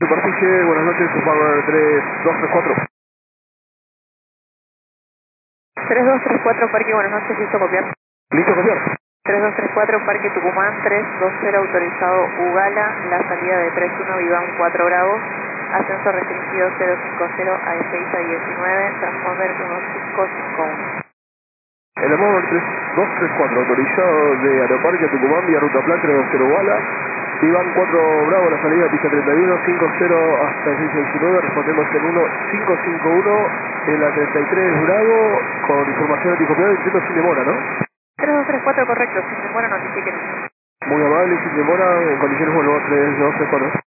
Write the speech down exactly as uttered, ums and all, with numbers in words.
Superficie, buenas noches, Power tres dos tres cuatro. tres dos tres cuatro Parque, buenas noches, listo copiar. Listo, copiar. tres dos tres cuatro Parque Tucumán, tres dos cero autorizado Ugala, la salida de tres uno Viván cuatro Bravos, ascenso restringido cero cinco cero a seis a diecinueve, transponder uno cinco cinco uno. El Power tres dos tres cuatro, autorizado de Aeroparque Tucumán, vía Ruta Plan tres dos cero Ugala. Iván cuatro Bravo, la salida pista treinta y uno, cinco cero hasta seis diecinueve, respondemos en uno cinco cinco uno en la treinta y tres Bravo, con información anticopiada, entiendo sin demora, ¿no? tres dos tres cuatro correcto, sin demora notifiquen. Muy amable, sin demora, en condiciones vuelo tres dos tres cuatro.